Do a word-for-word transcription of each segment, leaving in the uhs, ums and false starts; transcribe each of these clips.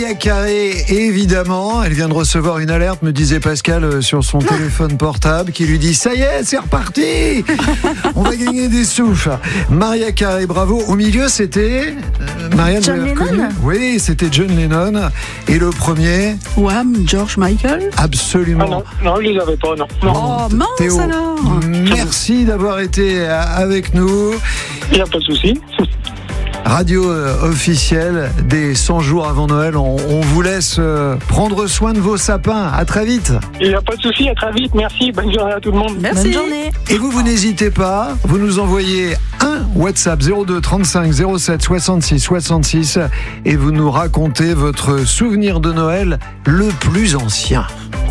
Maria Carré, évidemment, elle vient de recevoir une alerte, me disait Pascal, sur son téléphone portable, qui lui dit « Ça y est, c'est reparti, on va gagner des sous ». Maria Carré, bravo. Au milieu, c'était... Euh, Marianne, John Lennon. Oui, c'était John Lennon. Et le premier Wham, George Michael. Absolument. Ah non, non, je les avais pas, non. non. Oh, mince Théo, alors. merci d'avoir été avec nous. Il n'y a pas de souci. Radio euh, officielle des cent jours avant Noël. On, on vous laisse euh, prendre soin de vos sapins. À très vite. Il n'y a pas de souci, à très vite. Merci, bonne journée à tout le monde. Merci. Bonne journée. Et vous, vous n'hésitez pas, vous nous envoyez un WhatsApp zéro deux trente-cinq zéro sept soixante-six soixante-six et vous nous racontez votre souvenir de Noël le plus ancien.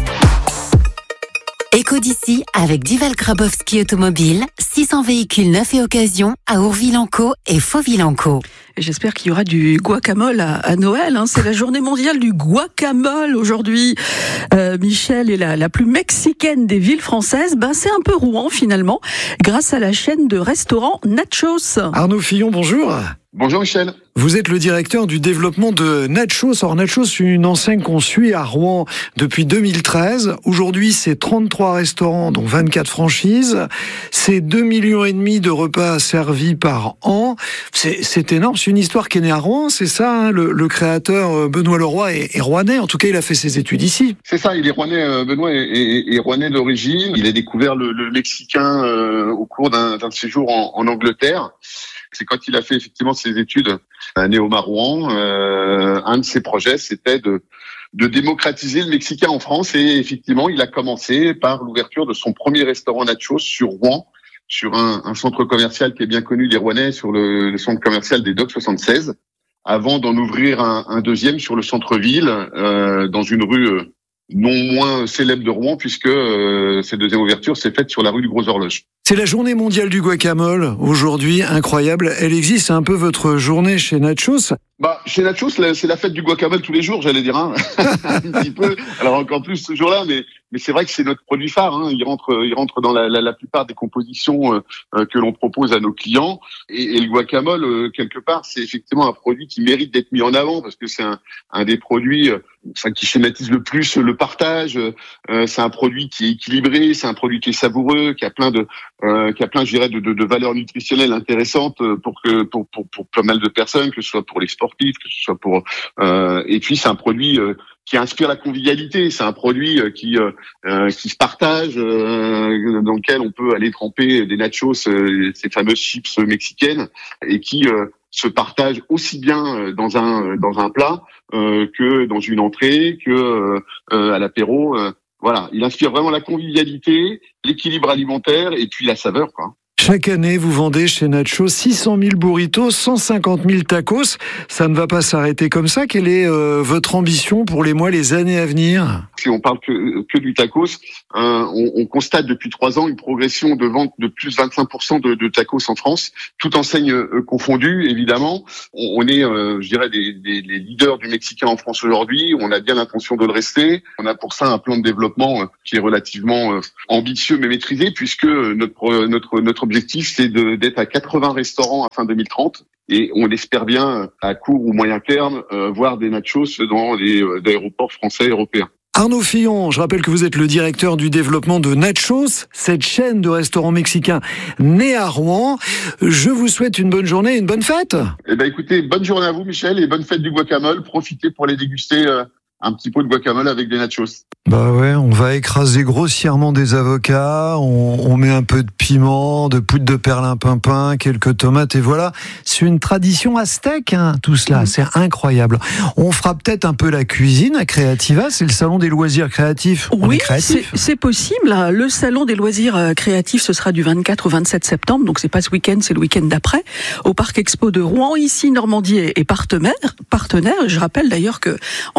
Éco d'ici avec Dival Grabowski Automobile, six cents véhicules neufs et occasion à Ourville-en-Caux et Fauville-en-Caux. J'espère qu'il y aura du guacamole à, à Noël. Hein. C'est la journée mondiale du guacamole aujourd'hui. Euh, Michel est la, la plus mexicaine des villes françaises. Ben, c'est un peu Rouen finalement, grâce à la chaîne de restaurants Nachos. Arnaud Fillon, bonjour. Bonjour Michel. Vous êtes le directeur du développement de Nachos. Alors Nachos, c'est une enseigne qu'on suit à Rouen depuis deux mille treize. Aujourd'hui, c'est trente-trois restaurants, dont vingt-quatre franchises. C'est deux millions et demi de repas servis par an. C'est, c'est énorme. C'est une histoire qui est née à Rouen, c'est ça, hein, le, le créateur Benoît Leroy est, est rouennais. En tout cas, il a fait ses études ici. C'est ça, il est rouennais. Benoît est, est, est rouennais d'origine. Il a découvert le, le mexicain euh, au cours d'un, d'un séjour en, en Angleterre. C'est quand il a fait effectivement ses études à Néoma Rouen, euh, un de ses projets, c'était de, de démocratiser le mexicain en France. Et effectivement, il a commencé par l'ouverture de son premier restaurant Nachos sur Rouen, sur un, un centre commercial qui est bien connu des Rouennais, sur le, le centre commercial des Docks soixante-seize, avant d'en ouvrir un, un deuxième sur le centre-ville, euh, dans une rue euh, non moins célèbre de Rouen, puisque euh, cette deuxième ouverture s'est faite sur la rue du Gros Horloge. C'est la journée mondiale du guacamole, aujourd'hui, incroyable. Elle existe, c'est un peu votre journée chez Nachos. Bah, chez Nachos, c'est la fête du guacamole tous les jours, j'allais dire, hein. Un petit peu. Alors encore plus ce jour-là, mais mais c'est vrai que c'est notre produit phare, hein. Il rentre, il rentre dans la, la, la plupart des compositions euh, que l'on propose à nos clients. Et, et le guacamole, euh, quelque part, c'est effectivement un produit qui mérite d'être mis en avant parce que c'est un, un des produits, euh, enfin, qui schématise le plus le partage. Euh, c'est un produit qui est équilibré, c'est un produit qui est savoureux, qui a plein de, euh, qui a plein, je dirais, de, de, de valeurs nutritionnelles intéressantes pour que pour, pour pour pas mal de personnes, que ce soit pour les sportifs, que ce soit pour, euh, et puis c'est un produit euh, qui inspire la convivialité. C'est un produit qui euh, qui se partage, euh, dans lequel on peut aller tremper des nachos, euh, ces fameuses chips mexicaines, et qui euh, se partage aussi bien dans un dans un plat euh, que dans une entrée, que euh, à l'apéro. Euh, voilà, il inspire vraiment la convivialité, l'équilibre alimentaire et puis la saveur, quoi. Chaque année, vous vendez chez Nachos six cent mille burritos, cent cinquante mille tacos. Ça ne va pas s'arrêter comme ça. Quelle est euh, votre ambition pour les mois, les années à venir ? Si on parle que, que du tacos, euh, on, on constate depuis trois ans une progression de vente de plus de vingt-cinq pour cent de, de tacos en France, toute enseigne euh, confondue, évidemment. On, on est, euh, je dirais, des, des, des leaders du mexicain en France aujourd'hui. On a bien l'intention de le rester. On a pour ça un plan de développement euh, qui est relativement euh, ambitieux mais maîtrisé, puisque notre notre notre objectif, c'est de, d'être à quatre-vingts restaurants à fin deux mille trente. Et on espère bien, à court ou moyen terme, euh, voir des nachos dans les euh, aéroports français et européens. Arnaud Fillon, je rappelle que vous êtes le directeur du développement de Nachos, cette chaîne de restaurants mexicains née à Rouen. Je vous souhaite une bonne journée et une bonne fête. Eh ben, écoutez, bonne journée à vous, Michel, et bonne fête du guacamole. Profitez pour les déguster euh, un petit pot de guacamole avec des nachos. Bah ouais, on va écraser grossièrement des avocats, on, on met un peu de piment, de poudre de perlimpinpin, quelques tomates et voilà. C'est une tradition aztèque, hein, tout cela, c'est incroyable. On fera peut-être un peu la cuisine à Creativa, c'est le salon des loisirs créatifs. On oui, est créatif. c'est, c'est possible. Le salon des loisirs créatifs, ce sera du vingt-quatre au vingt-sept septembre, donc c'est pas ce week-end, c'est le week-end d'après, au Parc Expo de Rouen. Ici, Normandie est partenaire. partenaire. Je rappelle d'ailleurs que en jouant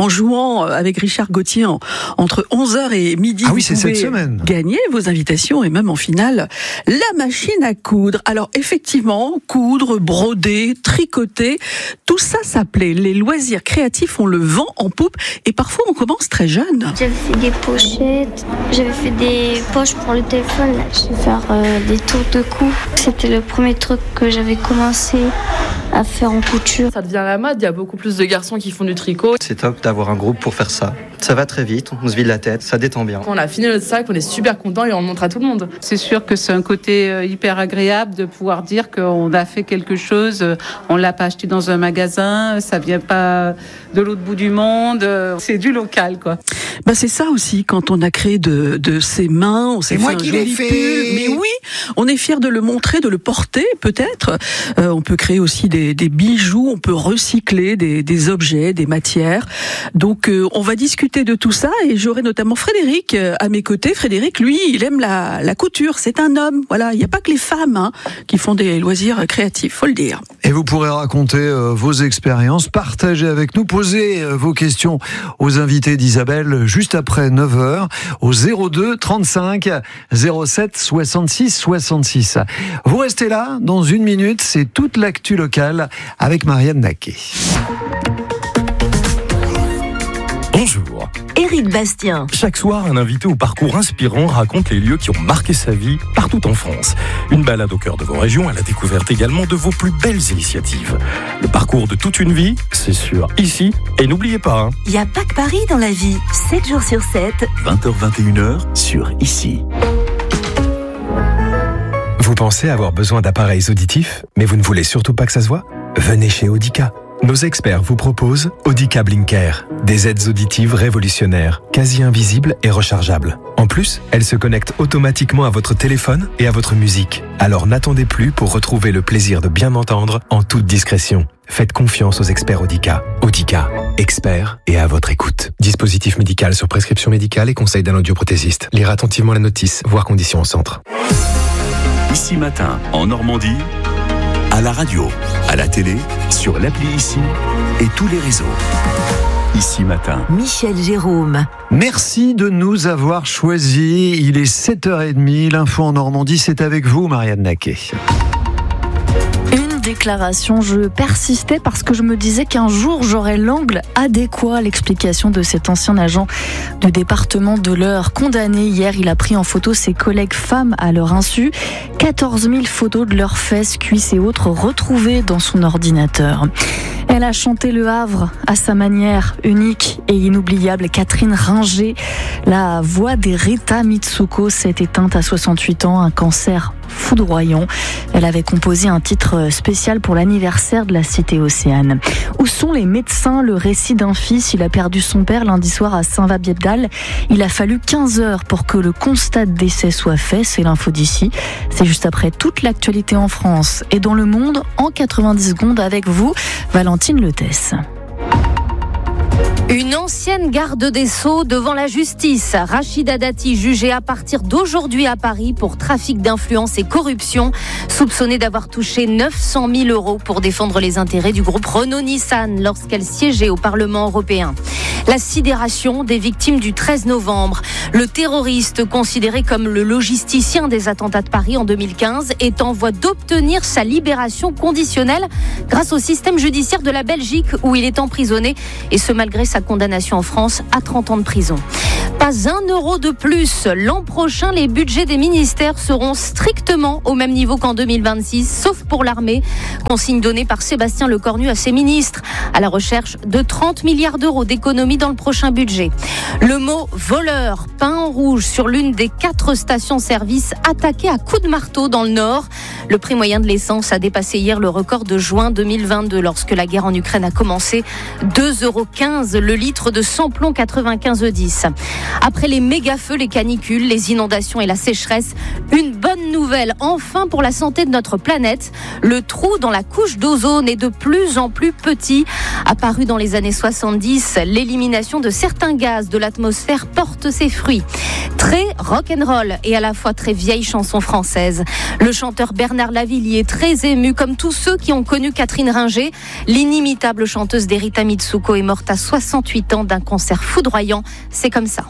également avec Richard Gauthier en, entre onze heures et midi. Ah oui, vous c'est pouvez cette semaine. Gagner vos invitations et même en finale, la machine à coudre. Alors effectivement, coudre, broder, tricoter, tout ça s'appelait. Les loisirs créatifs ont le vent en poupe et parfois on commence très jeune. J'avais fait des pochettes, j'avais fait des poches pour le téléphone, là. Je vais faire euh, des tours de cou. C'était le premier truc que j'avais commencé à faire en couture. Ça devient la mode, il y a beaucoup plus de garçons qui font du tricot. C'est top d'avoir un groupe pour faire ça. Ça va très vite, on se vide la tête, ça détend bien. Quand on a fini notre sac, on est super content et on le montre à tout le monde. C'est sûr que c'est un côté hyper agréable de pouvoir dire qu'on a fait quelque chose, on l'a pas acheté dans un magasin, ça vient pas de l'autre bout du monde, c'est du local, quoi. Bah c'est ça aussi, quand on a créé de, de ses mains, on s'est C'est fait moi un qui l'ai joli fait. pull. Mais oui, on est fier de le montrer, de le porter peut-être. Euh, on peut créer aussi des, des bijoux, on peut recycler des, des objets, des matières. Donc euh, on va discuter de tout ça et j'aurai notamment Frédéric euh, à mes côtés. Frédéric, lui, il aime la, la couture, c'est un homme. Voilà, il n'y a pas que les femmes hein, qui font des loisirs créatifs, faut le dire. Et vous pourrez raconter euh, vos expériences, partager avec nous, poser euh, vos questions aux invités d'Isabelle juste après neuf heures au zéro deux trente-cinq zéro sept soixante-six soixante-six. Vous restez là, dans une minute, c'est toute l'actu locale avec Marianne Naquet. Bonjour. Éric Bastien. Chaque soir, un invité au parcours inspirant raconte les lieux qui ont marqué sa vie partout en France. Une balade au cœur de vos régions à la découverte également de vos plus belles initiatives. Le parcours de toute une vie, c'est sûr, ici. Et n'oubliez pas, hein, Il n'y a pas que Paris dans la vie. sept jours sur sept. vingt heures vingt et une heures sur Ici. Vous pensez avoir besoin d'appareils auditifs, mais vous ne voulez surtout pas que ça se voit ? Venez chez Audica. Nos experts vous proposent Audica Blinker, des aides auditives révolutionnaires, quasi invisibles et rechargeables. En plus, elles se connectent automatiquement à votre téléphone et à votre musique. Alors n'attendez plus pour retrouver le plaisir de bien entendre en toute discrétion. Faites confiance aux experts Audica. Audica, experts et à votre écoute. Dispositif médical sur prescription médicale et conseil d'un audioprothésiste. Lire attentivement la notice, voir conditions au centre. Ici Matin, en Normandie, à la radio, à la télé, sur l'appli Ici et tous les réseaux. Ici Matin. Michel Jérôme. Merci de nous avoir choisis. Il est sept heures trente. L'info en Normandie, c'est avec vous, Marianne Naquet. Une déclaration, je persistais parce que je me disais qu'un jour j'aurais l'angle adéquat à l'explication de cet ancien agent du département de l'Eure. Condamné hier, il a pris en photo ses collègues femmes à leur insu. quatorze mille photos de leurs fesses, cuisses et autres retrouvées dans son ordinateur. Elle a chanté Le Havre à sa manière unique et inoubliable. Catherine Ringer, la voix des Rita Mitsuko, s'est éteinte à soixante-huit ans, un cancer foudroyant. Elle avait composé un titre spécial pour l'anniversaire de la Cité Océane. Où sont les médecins ? Le récit d'un fils, il a perdu son père lundi soir à Saint-Vabiebdal. Il a fallu quinze heures pour que le constat de décès soit fait, c'est l'info d'ici. C'est juste après toute l'actualité en France et dans le monde en quatre-vingt-dix secondes avec vous, Valentine Letesse. Une ancienne garde des Sceaux devant la justice. Rachida Dati, jugée à partir d'aujourd'hui à Paris pour trafic d'influence et corruption, soupçonnée d'avoir touché neuf cent mille euros pour défendre les intérêts du groupe Renault-Nissan lorsqu'elle siégeait au Parlement européen. La sidération des victimes du treize novembre. Le terroriste, considéré comme le logisticien des attentats de Paris en deux mille quinze, est en voie d'obtenir sa libération conditionnelle grâce au système judiciaire de la Belgique où il est emprisonné, et ce malgré sa condamnation en France à trente ans de prison. Pas un euro de plus. L'an prochain, les budgets des ministères seront strictement au même niveau qu'en deux mille vingt-six, sauf pour l'armée. Consigne donnée par Sébastien Lecornu à ses ministres, à la recherche de trente milliards d'euros d'économies dans le prochain budget. Le mot voleur peint en rouge sur l'une des quatre stations-service attaquées à coups de marteau dans le Nord. Le prix moyen de l'essence a dépassé hier le record de juin deux mille vingt-deux lorsque la guerre en Ukraine a commencé. deux euros quinze le litre de samplon quatre-vingt-quinze E dix. Après les méga-feux, les canicules, les inondations et la sécheresse, une bonne nouvelle enfin pour la santé de notre planète. Le trou dans la couche d'ozone est de plus en plus petit. Apparu dans les années soixante-dix, l'élimination de certains gaz de l'atmosphère porte ses fruits. Très rock'n'roll et à la fois très vieille chanson française. Le chanteur Bernard Lavilliers est très ému, comme tous ceux qui ont connu Catherine Ringer. L'inimitable chanteuse d'Erita Mitsuko est morte à soixante-huit ans d'un cancer foudroyant. C'est comme ça.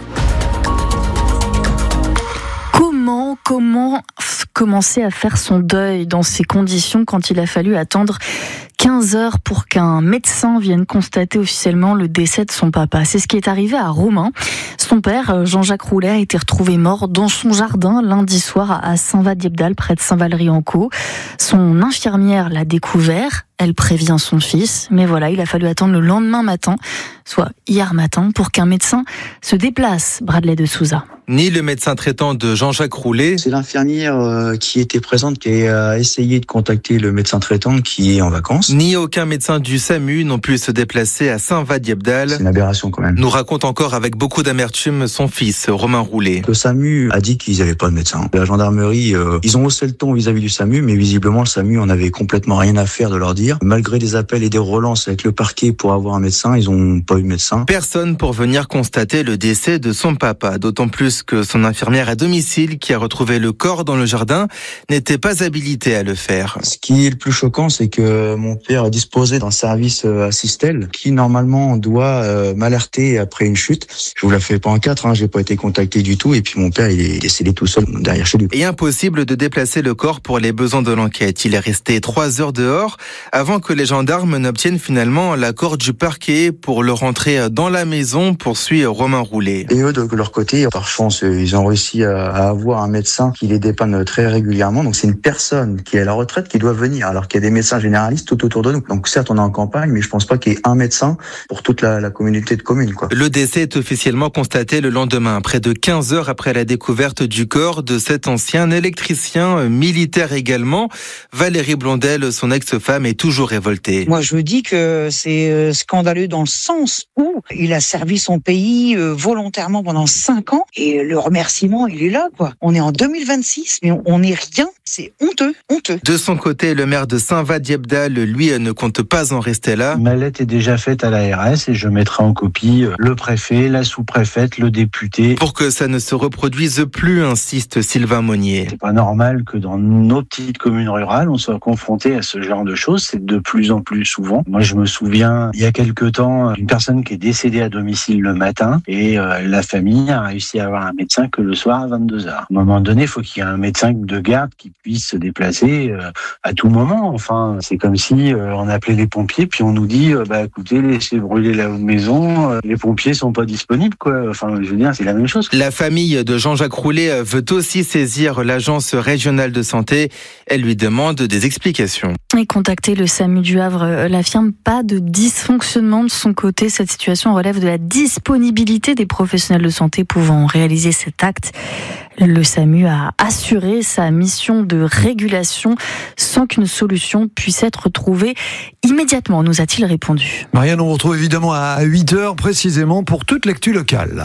Comment, comment f- commencer à faire son deuil dans ces conditions quand il a fallu attendre quinze heures pour qu'un médecin vienne constater officiellement le décès de son papa. C'est ce qui est arrivé à Romain. Son père, Jean-Jacques Roulet, a été retrouvé mort dans son jardin lundi soir à Saint-Va-Diepdal, près de Saint-Valery-en-Caux. Son infirmière l'a découvert. Elle prévient son fils, mais voilà, il a fallu attendre le lendemain matin, soit hier matin, pour qu'un médecin se déplace, Bradley de Souza. Ni le médecin traitant de Jean-Jacques Roulet. C'est l'infirmière euh, qui était présente, qui a essayé de contacter le médecin traitant qui est en vacances. Ni aucun médecin du SAMU n'ont pu se déplacer à Saint-Va-Diepdal. C'est une aberration quand même. Nous raconte encore avec beaucoup d'amertume son fils, Romain Roulet. Le SAMU a dit qu'ils n'avaient pas de médecin. La gendarmerie, euh, ils ont haussé le ton vis-à-vis du SAMU, mais visiblement le SAMU en avait complètement rien à faire de leur dire. Malgré des appels et des relances avec le parquet pour avoir un médecin, ils n'ont pas eu de médecin. Personne pour venir constater le décès de son papa, d'autant plus que son infirmière à domicile, qui a retrouvé le corps dans le jardin, n'était pas habilitée à le faire. Ce qui est le plus choquant, c'est que mon père disposait d'un service Assistel qui normalement doit euh, m'alerter après une chute. Je vous la fais pas en quatre, hein, j'ai pas été contacté du tout, et puis mon père il est décédé tout seul derrière chez lui. Et impossible de déplacer le corps pour les besoins de l'enquête. Il est resté trois heures dehors avant que les gendarmes n'obtiennent finalement l'accord du parquet pour le rentrer dans la maison, poursuit Romain Roulet. Et eux, de leur côté, par chance, ils ont réussi à avoir un médecin qui les dépanne très régulièrement. Donc c'est une personne qui est à la retraite qui doit venir, alors qu'il y a des médecins généralistes tout autour de nous. Donc certes, on est en campagne, mais je pense pas qu'il y ait un médecin pour toute la, la communauté de communes, quoi. Le décès est officiellement constaté le lendemain, près de quinze heures après la découverte du corps de cet ancien électricien militaire également. Valérie Blondel, son ex-femme, est toujours révoltée. Moi, je dis que c'est scandaleux dans le sens où il a servi son pays volontairement pendant cinq ans et le remerciement, il est là, quoi. On est en deux mille vingt-six, mais on n'est rien. C'est honteux, honteux. De son côté, le maire de Saint-Va-Diepdal, lui, ne compte pas en rester là. Ma lettre est déjà faite à l'A R S et je mettrai en copie le préfet, la sous-préfète, le député. Pour que ça ne se reproduise plus, insiste Sylvain Monnier. C'est pas normal que dans nos petites communes rurales, on soit confronté à ce genre de choses. C'est de plus en plus souvent. Moi, je me souviens, il y a quelque temps, une personne qui est décédée à domicile le matin et euh, la famille a réussi à avoir un médecin que le soir à vingt-deux heures. À un moment donné, il faut qu'il y ait un médecin de garde qui puisse se déplacer euh, à tout moment. Enfin, c'est comme si euh, on appelait les pompiers puis on nous dit euh, bah écoutez, laissez brûler la maison, euh, les pompiers sont pas disponibles, quoi. Enfin, je veux dire, c'est la même chose. La famille de Jean-Jacques Roulet veut aussi saisir l'agence régionale de santé. Elle lui demande des explications. Et contacter le SAMU du Havre l'affirme, pas de dysfonctionnement de son côté. Cette situation relève de la disponibilité des professionnels de santé pouvant réaliser cet acte. Le SAMU a assuré sa mission de régulation sans qu'une solution puisse être trouvée immédiatement, nous a-t-il répondu. Marianne, on vous retrouve évidemment à huit heures précisément pour toute l'actu locale.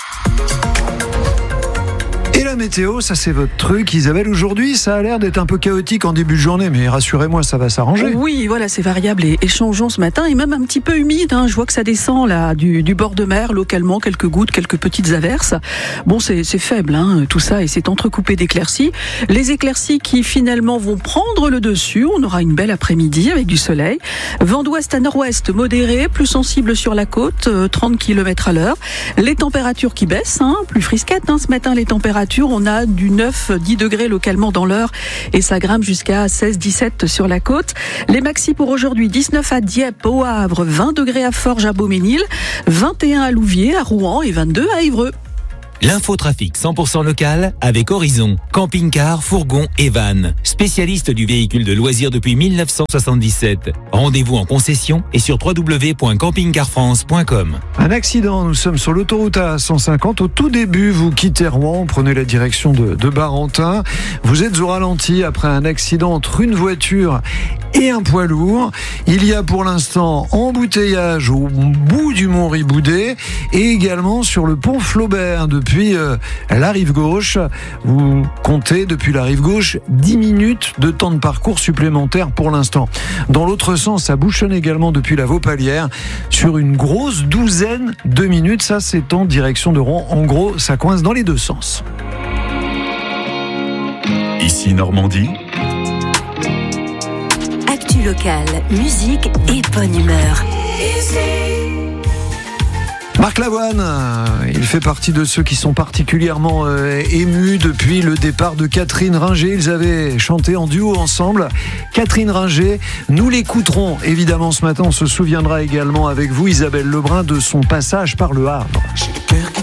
Et la météo, ça c'est votre truc, Isabelle. Aujourd'hui, ça a l'air d'être un peu chaotique en début de journée, mais rassurez-moi, ça va s'arranger. Oui, voilà, c'est variable et, et changeant ce matin, et même un petit peu humide. Hein. Je vois que ça descend là du, du bord de mer, localement, quelques gouttes, quelques petites averses. Bon, c'est, c'est faible, hein, tout ça, et c'est entrecoupé d'éclaircies. Les éclaircies qui finalement vont prendre le dessus. On aura une belle après-midi avec du soleil. Vent d'ouest à nord-ouest modéré, plus sensible sur la côte, euh, trente kilomètres à l'heure. Les températures qui baissent, hein, plus frisquettes hein, ce matin, les températures. On a du neuf à dix degrés localement dans l'heure et ça grimpe jusqu'à seize à dix-sept sur la côte. Les maxi pour aujourd'hui, dix-neuf à Dieppe, au Havre, vingt degrés à Forges, à Beauménil, vingt et un à Louviers, à Rouen et vingt-deux à Évreux. L'infotrafic cent pour cent local avec Horizon, camping-car, fourgon et van. Spécialiste du véhicule de loisirs depuis mille neuf cent soixante-dix-sept. Rendez-vous en concession et sur w w w point camping car france point com. Un accident, nous sommes sur l'autoroute A cent cinquante. Au tout début, vous quittez Rouen, prenez la direction de, de Barentin. Vous êtes au ralenti après un accident entre une voiture et un poids lourd. Il y a pour l'instant embouteillage au bout du mont Riboudet et également sur le pont Flaubert depuis euh, la rive gauche. Vous comptez depuis la rive gauche dix minutes de temps de parcours supplémentaire pour l'instant. Dans l'autre sens, ça bouchonne également depuis la Vaupalière sur une grosse douzaine de minutes. Ça, c'est en direction de Rouen. En gros, ça coince dans les deux sens. Ici Normandie. Actu locale, musique et bonne humeur. Marc Lavoine, il fait partie de ceux qui sont particulièrement euh, émus depuis le départ de Catherine Ringer. Ils avaient chanté en duo ensemble. Catherine Ringer, nous l'écouterons évidemment ce matin. On se souviendra également avec vous, Isabelle Lebrun, de son passage par le Havre.